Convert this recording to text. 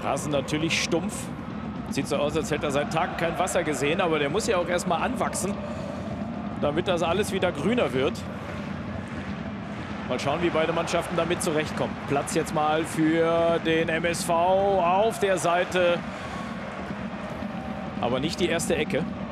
Rasen natürlich stumpf. Sieht so aus, als hätte er seit Tagen kein Wasser gesehen, aber der muss ja auch erstmal anwachsen, damit das alles wieder grüner wird. Mal schauen, wie beide Mannschaften damit zurechtkommen. Platz jetzt mal für den MSV auf der Seite. Aber nicht die erste Ecke.